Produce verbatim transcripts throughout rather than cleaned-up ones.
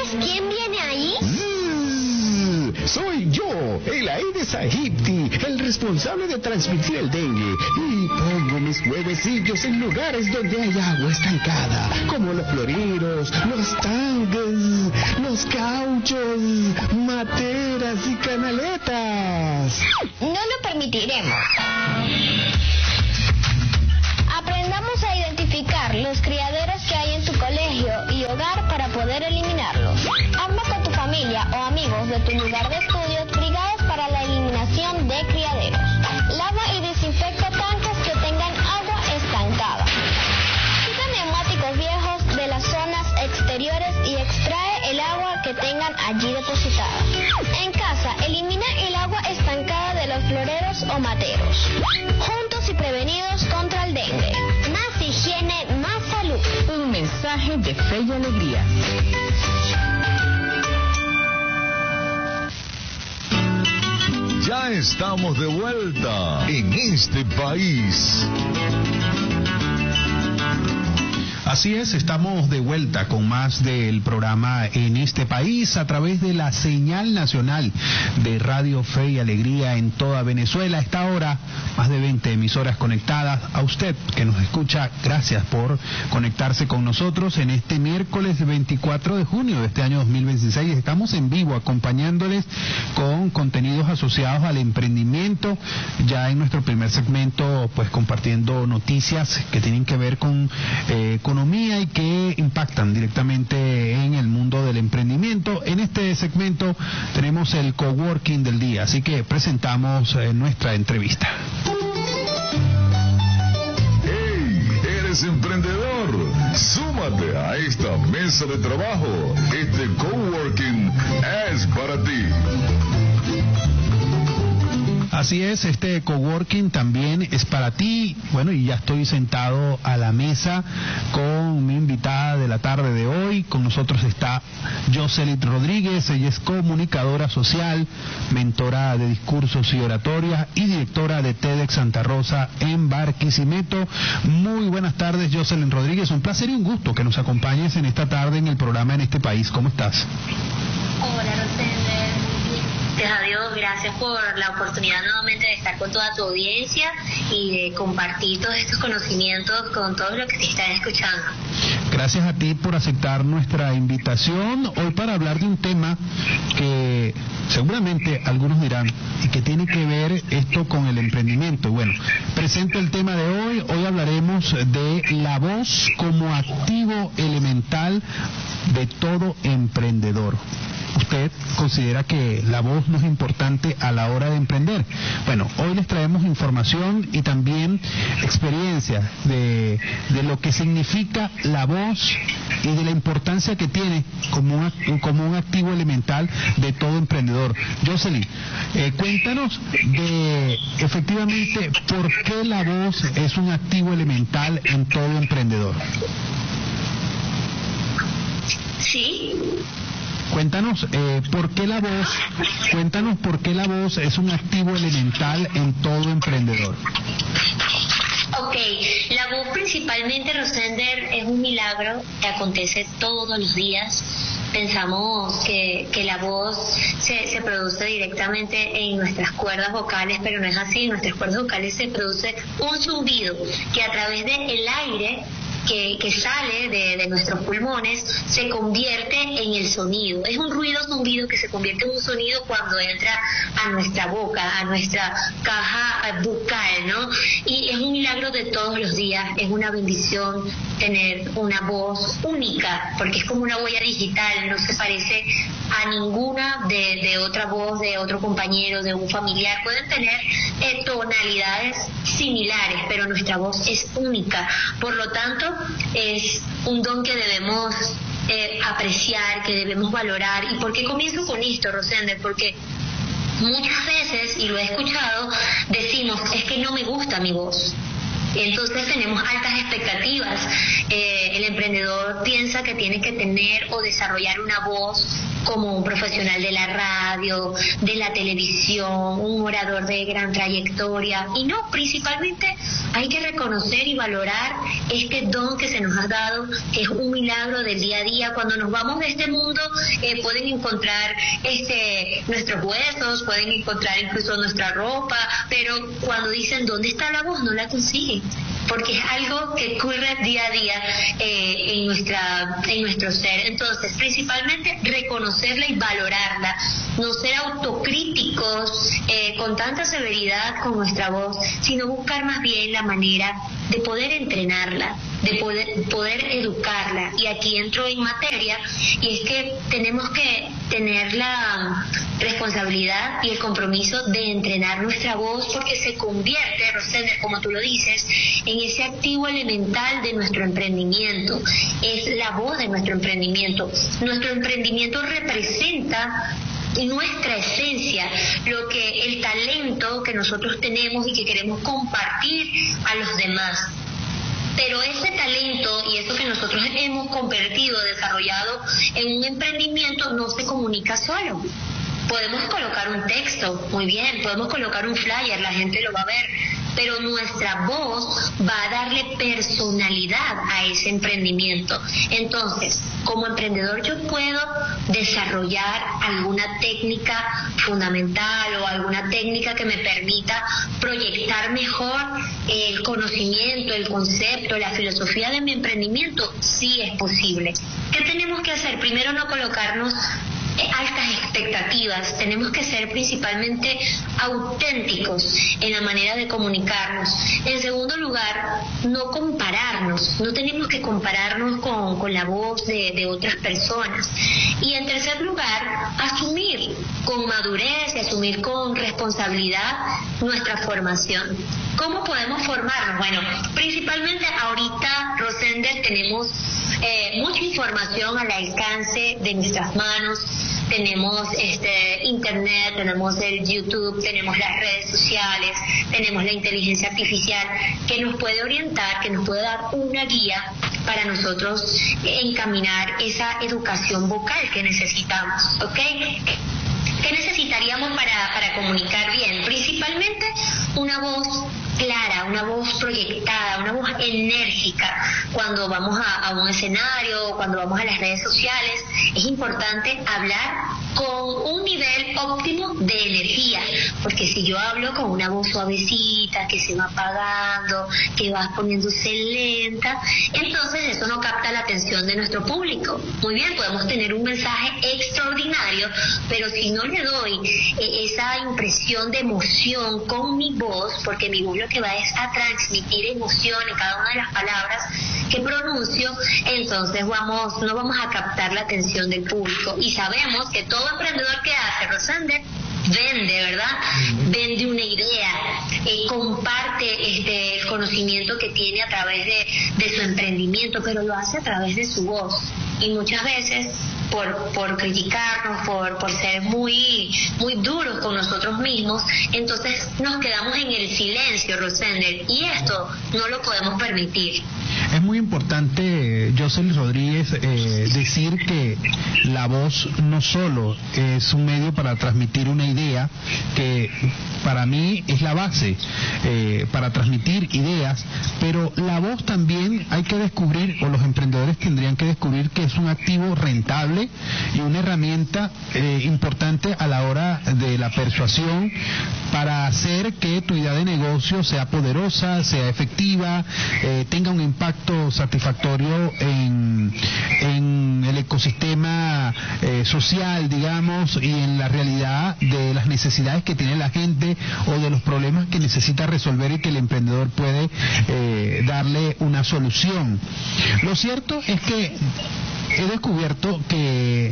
¿Sabes quién viene ahí? Mm, soy yo, el Aedes aegypti, el responsable de transmitir el dengue. Y pongo mis huevecillos en lugares donde hay agua estancada, como los floreros, los tanques, los cauchos, materas y canaletas. No lo permitiremos. Aprendamos a identificar los criaderos que hay en tu colegio y hogar para poder eliminarlos. Habla con tu familia o amigos de tu lugar de estudio brigadas para la eliminación de criaderos. Lava y desinfecta tanques que tengan agua estancada. Quita neumáticos viejos de las zonas exteriores y extrae el agua que tengan allí depositada. En casa, elimina el agua estancada de los floreros o materos. Juntos y prevenidos contra el dengue. Más higiene, más salud. Un mensaje de fe y alegría. Ya estamos de vuelta en este país. Así es, estamos de vuelta con más del programa En este país a través de la señal nacional de Radio Fe y Alegría en toda Venezuela. A esta hora, más de veinte emisoras conectadas. A usted que nos escucha, gracias por conectarse con nosotros en este miércoles veinticuatro de junio de este año dos mil veintiséis. Estamos en vivo acompañándoles con contenidos asociados al emprendimiento. Ya en nuestro primer segmento, pues compartiendo noticias que tienen que ver con eh, economía y que impactan directamente en el mundo del emprendimiento. En este segmento tenemos el coworking del día, así que presentamos eh, nuestra entrevista. ¡Hey! ¿Eres emprendedor? Súmate a esta mesa de trabajo. Este coworking es para ti. Así es, este coworking también es para ti. Bueno, y ya estoy sentado a la mesa con mi invitada de la tarde de hoy. Con nosotros está Jocelyn Rodríguez. Ella es comunicadora social, mentora de discursos y oratorias y directora de TEDx Santa Rosa en Barquisimeto. Muy buenas tardes, Jocelyn Rodríguez. Un placer y un gusto que nos acompañes en esta tarde en el programa En este país. ¿Cómo estás? Hola, Rosenda. Gracias a Dios, gracias por la oportunidad nuevamente de estar con toda tu audiencia y de compartir todos estos conocimientos con todos los que te están escuchando. Gracias a ti por aceptar nuestra invitación hoy para hablar de un tema que seguramente algunos dirán y que tiene que ver esto con el emprendimiento. Bueno, presento el tema de hoy. Hoy hablaremos de la voz como activo elemental de todo emprendedor. ¿Usted considera que la voz no es importante a la hora de emprender? Bueno, hoy les traemos información y también experiencia de, de lo que significa la voz y de la importancia que tiene como, una, como un activo elemental de todo emprendedor. Jocelyn, eh, cuéntanos de efectivamente por qué la voz es un activo elemental en todo emprendedor. Sí. Cuéntanos eh, por qué la voz, cuéntanos por qué la voz es un activo elemental en todo emprendedor. Ok, la voz principalmente, Rosender, es un milagro que acontece todos los días. Pensamos que, que la voz se, se produce directamente en nuestras cuerdas vocales, pero no es así. En nuestras cuerdas vocales se produce un zumbido que a través del aire Que, que sale de, de nuestros pulmones se convierte en el sonido. Es un ruido zumbido que se convierte en un sonido cuando entra a nuestra boca, a nuestra caja bucal, ¿no? Y es un milagro de todos los días, es una bendición tener una voz única, porque es como una huella digital, no se parece a ninguna de, de otra voz, de otro compañero, de un familiar. Pueden tener eh, tonalidades similares, pero nuestra voz es única. Por lo tanto, es un don que debemos eh, apreciar, que debemos valorar. ¿Y por qué comienzo con esto, Rosende? Porque muchas veces, y lo he escuchado, decimos, es que no me gusta mi voz. Entonces tenemos altas expectativas. Eh, el emprendedor piensa que tiene que tener o desarrollar una voz como un profesional de la radio, de la televisión, un orador de gran trayectoria. Y no, principalmente hay que reconocer y valorar este don que se nos ha dado, que es un milagro del día a día. Cuando nos vamos de este mundo, eh, pueden encontrar este nuestros huesos, pueden encontrar incluso nuestra ropa, pero cuando dicen ¿dónde está la voz? No la consiguen, porque es algo que ocurre día a día eh, en nuestra en nuestro ser. Entonces, principalmente reconocerla y valorarla, no ser autocríticos eh, con tanta severidad con nuestra voz, sino buscar más bien la manera de poder entrenarla, de poder, poder educarla. Y aquí entro en materia, y es que tenemos que tener la responsabilidad y el compromiso de entrenar nuestra voz, porque se convierte, Rosender, como tú lo dices, en ese activo elemental de nuestro emprendimiento. Es la voz de nuestro emprendimiento. Nuestro emprendimiento representa nuestra esencia, lo que el talento que nosotros tenemos y que queremos compartir a los demás. Pero ese talento y eso que nosotros hemos convertido, desarrollado en un emprendimiento, no se comunica solo. Podemos colocar un texto, muy bien, podemos colocar un flyer, la gente lo va a ver, pero nuestra voz va a darle personalidad a ese emprendimiento. Entonces, como emprendedor yo puedo desarrollar alguna técnica fundamental o alguna técnica que me permita proyectar mejor el conocimiento, el concepto, la filosofía de mi emprendimiento. Sí es posible. ¿Qué tenemos que hacer? Primero, no colocarnos altas expectativas. Tenemos que ser principalmente auténticos en la manera de comunicarnos. En segundo lugar, no compararnos. No tenemos que compararnos con, con la voz de, de otras personas. Y en tercer lugar, asumir con madurez y asumir con responsabilidad nuestra formación. ¿Cómo podemos formarnos? Bueno, principalmente ahorita, Rosender, tenemos eh, mucha información al alcance de nuestras manos. Tenemos este internet, tenemos el YouTube, tenemos las redes sociales, tenemos la inteligencia artificial que nos puede orientar, que nos puede dar una guía para nosotros encaminar esa educación vocal que necesitamos, ¿ok? ¿Qué necesitaríamos para, para comunicar bien? Principalmente una voz clara, una voz proyectada, una voz enérgica. Cuando vamos a, a un escenario, cuando vamos a las redes sociales, es importante hablar con un nivel óptimo de energía, porque si yo hablo con una voz suavecita, que se va apagando, que va poniéndose lenta, entonces eso no capta la atención de nuestro público. Muy bien, podemos tener un mensaje extraordinario, pero si no le doy eh, esa impresión de emoción con mi voz, porque mi voz lo que va es a transmitir emoción en cada una de las palabras que pronuncio, entonces vamos no vamos a captar la atención del público. Y sabemos que todo emprendedor que hace, Rosender, vende, ¿verdad? Vende una idea, eh, comparte este, el conocimiento que tiene a través de, de su emprendimiento, pero lo hace a través de su voz. Y muchas veces, por, por criticarnos, por, por ser muy, muy duros con nosotros mismos, entonces nos quedamos en el silencio, Rosender, y esto no lo podemos permitir. Es muy importante, Jocelyn Rodríguez, eh, decir que la voz no solo es un medio para transmitir una idea, que para mí es la base eh, para transmitir ideas, pero la voz también hay que descubrir, o los emprendedores tendrían que descubrir, que es un activo rentable y una herramienta eh, importante a la hora de la persuasión para hacer que tu idea de negocio sea poderosa, sea efectiva, eh, tenga un impacto satisfactorio en, en el ecosistema eh, social, digamos, y en la realidad de las necesidades que tiene la gente o de los problemas que necesita resolver y que el emprendedor puede eh, darle una solución. Lo cierto es que he descubierto que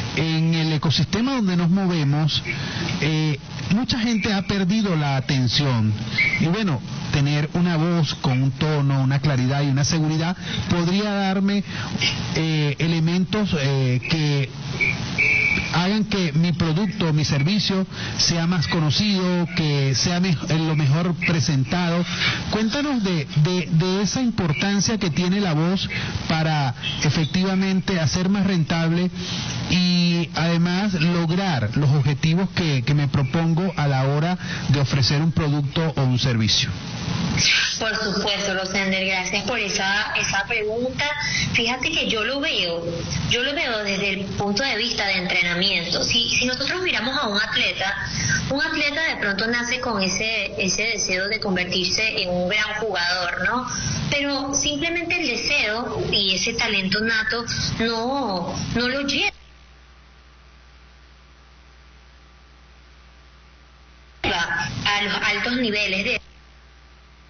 en el ecosistema donde nos movemos, eh, mucha gente ha perdido la atención. Y bueno, tener una voz con un tono, una claridad y una seguridad podría darme eh, elementos eh, que hagan que mi producto, mi servicio sea más conocido, que sea me lo mejor presentado. Cuéntanos de, de, de esa importancia que tiene la voz para efectivamente hacer más rentable y además lograr los objetivos que, que me propongo a la hora de ofrecer un producto o un servicio. Por supuesto, Rosender, gracias por esa esa pregunta. Fíjate que yo lo veo, yo lo veo desde el punto de vista de entrenamiento. Si si nosotros miramos a un atleta, un atleta de pronto nace con ese ese deseo de convertirse en un gran jugador, ¿no? Pero simplemente el deseo y ese talento nato no no lo lleva a los altos niveles de